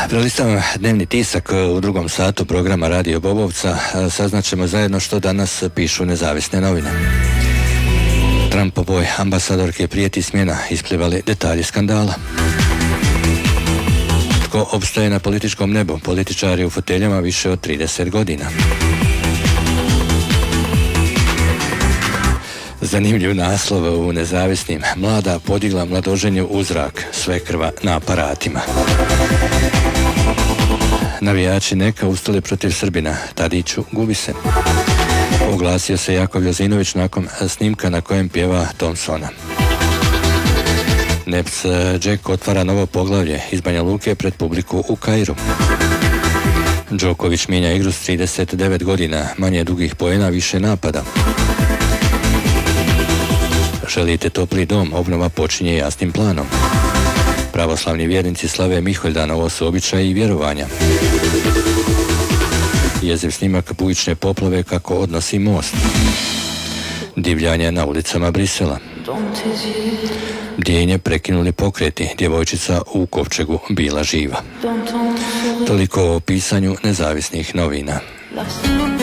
Prelistavam dnevni tisak u drugom satu programa Radio Bobovca. Saznaćemo zajedno što danas pišu nezavisne novine. Trumpovoj ambasadorke prijeti smjena, isplivali detalji skandala. Tko opstaje na političkom nebu? Političari u foteljama više od 30 godina. Zanimljiv naslov u nezavisnim. Mlada podigla mladoženju u zrak, sve krva na aparatima. Navijači neka ustali protiv Srbina, Tadiću gubi se. Oglasio se Jakov Jozinović nakon snimka na kojem pjeva Thompsona. Neps Jack otvara novo poglavlje iz Banja Luke pred publiku u Kairu. Đoković mijenja igru s 39 godina, manje dugih poena, više napada. Želite topli dom, obnova počinje jasnim planom. Pravoslavni vjernici slave Miholjdan, ovo su običaji i vjerovanja. Jeziv snimak bujične poplave kako odnosi most. Divljanje na ulicama Brisela. Bdijenje prekinuli pokreti, djevojčica u kovčegu bila živa. Toliko o pisanju nezavisnih novina.